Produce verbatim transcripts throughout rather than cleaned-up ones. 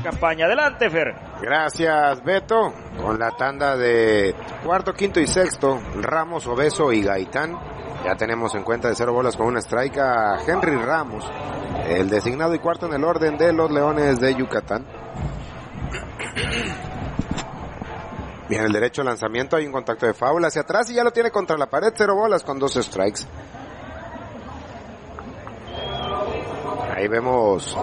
campaña. Adelante, Fer. Gracias, Beto. Con la tanda de cuarto, quinto y sexto, Ramos, Obeso y Gaitán. Ya tenemos en cuenta de cero bolas con una strike a Henry Ramos, el designado y cuarto en el orden de los Leones de Yucatán. Bien, el derecho al lanzamiento, hay un contacto de foul hacia atrás y ya lo tiene contra la pared, cero bolas con dos strikes. Ahí vemos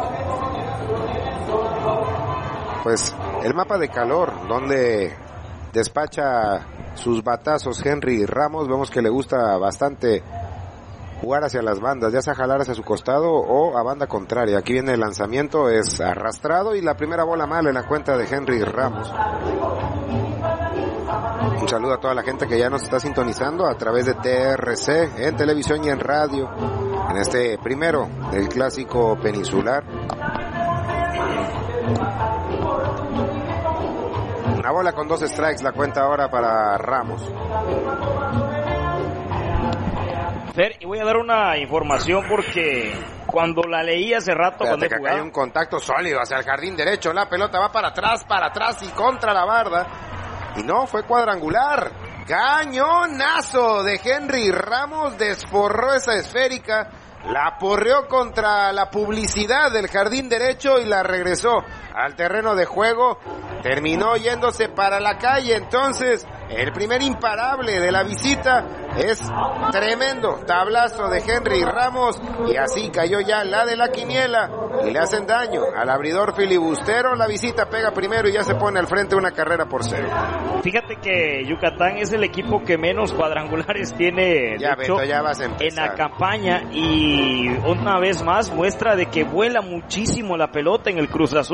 pues el mapa de calor donde despacha sus batazos Henry Ramos. Vemos que le gusta bastante jugar hacia las bandas, ya sea jalar hacia su costado o a banda contraria. Aquí viene el lanzamiento, es arrastrado y la primera bola mala en la cuenta de Henry Ramos. Un saludo a toda la gente que ya nos está sintonizando a través de T R C en televisión y en radio en este primero del Clásico Peninsular. Una bola con dos strikes la cuenta ahora para Ramos. Fer, y voy a dar una información porque cuando la leí hace rato, Espérate, cuando que hay un contacto sólido hacia el jardín derecho, la pelota va para atrás, para atrás y contra la barda, y no, fue cuadrangular. Cañonazo de Henry Ramos, desforró esa esférica, la porreó contra la publicidad del jardín derecho y la regresó al terreno de juego. Terminó yéndose para la calle. Entonces el primer imparable de la visita es tremendo tablazo de Henry Ramos, y así cayó ya la de la quiniela y le hacen daño al abridor filibustero. La visita pega primero y ya se pone al frente una carrera por cero. Fíjate que Yucatán es el equipo que menos cuadrangulares tiene, ya, de hecho, Beto, ya vas a en la campaña, y una vez más muestra de que vuela muchísimo la pelota en el Cruz Azul.